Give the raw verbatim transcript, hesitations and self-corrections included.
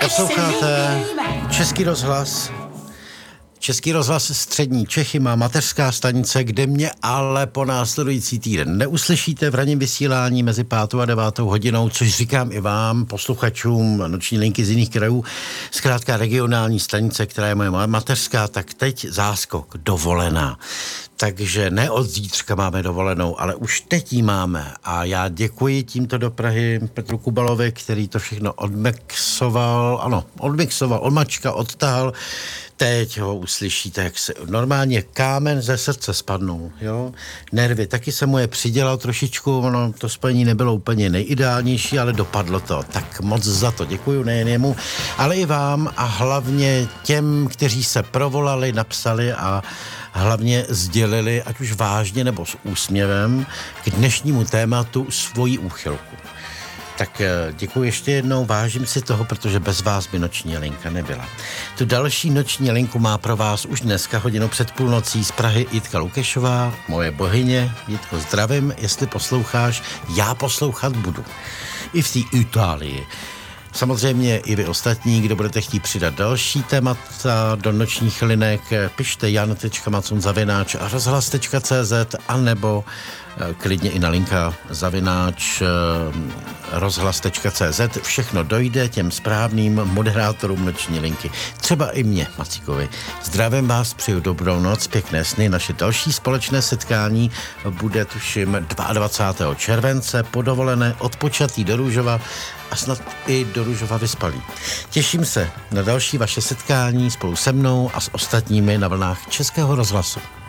Posloucháte Český rozhlas. Český rozhlas Střední Čechy má mateřská stanice, kde mě ale po následující týden neuslyšíte v ranním vysílání mezi pátou a devátou hodinou, což říkám i vám, posluchačům Noční linky z jiných krajů. Zkrátka regionální stanice, která je moje mateřská, tak teď záskok, dovolená. Takže ne od zítřka máme dovolenou, ale už teď ji máme. A já děkuji tímto do Prahy Petru Kubalovi, který to všechno odmixoval, ano, odmixoval, odmačka, odtahal. Teď ho uslyšíte, jak se normálně kámen ze srdce spadnou, jo. Nervy, taky se mu je přidělal trošičku, ono to spojení nebylo úplně nejideálnější, ale dopadlo to. Tak moc za to děkuju, nejen jemu, ale i vám a hlavně těm, kteří se provolali, napsali a hlavně sdělili, ať už vážně nebo s úsměvem, k dnešnímu tématu svoji úchylku. Tak děkuji ještě jednou, vážím si toho, protože bez vás by noční linka nebyla. Tu další noční linku má pro vás už dneska hodinu před půlnocí z Prahy Jitka Lukešová, moje bohyně. Jitko, zdravím, jestli posloucháš, já poslouchat budu. I v té Itálii. Samozřejmě i vy ostatní, kdo budete chtít přidat další témata do nočních linek, pište jan tečka macun zavináč rozhlas tečka cé zet anebo klidně i na linka zavináč rozhlas tečka cé zet. Všechno dojde těm správným moderátorům noční linky. Třeba i mě, Macíkovi. Zdravím vás, přeju dobrou noc, pěkné sny. Naše další společné setkání bude tuším dvacátého druhého července, podovolené, odpočatý do Růžova a snad i do Růžova vyspalý. Těším se na další vaše setkání spolu se mnou a s ostatními na vlnách Českého rozhlasu.